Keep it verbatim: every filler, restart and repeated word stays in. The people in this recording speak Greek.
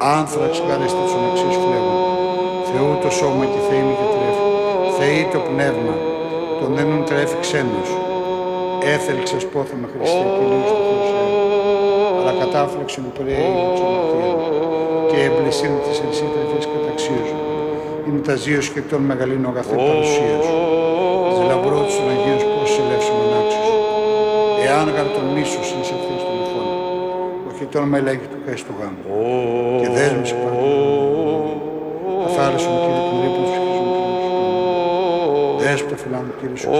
Άνθραξ γαρεστή των αξίς φλέγων. Θεού το σώμα και Θεή μη και τρέφει. Θεή το πνεύμα, τον ένων τρέφει ξένος. Έθελξες πόθεμα Χριστέ Κυρίου στο Θεός Θεό. Αλλά κατάφλεξον πρέει της ομαρτίων. Και εμπλησίν της ενσύ τρεφής καταξίωσον. Είναι τα ζύος και των μεγαλύνων αγαθέ παρουσία σου. Της λαμπρότης των Αγίων πώς ελεύσουν ανάξιος. Εάν γαρ τον μίσος είναι σε αυτές των λεφών. Όχι τον μελέγει του χαίστου του γάμου. Και δέσμευσε παρακολουθούν. Καθάρισον Κύριε την ρήπη του ψυχής μου. Δέσποτα φιλά μου Κύριε σου.